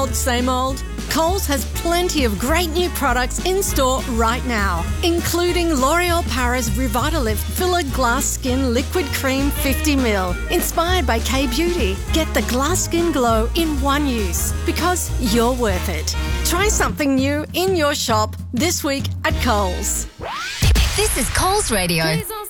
Same old? Coles has plenty of great new products in store right now, including L'Oreal Paris Revitalift Filled Glass Skin Liquid Cream 50ml, inspired by K-Beauty. Get the glass skin glow in one use, because you're worth it. Try something new in your shop this week at Coles. This is Coles Radio.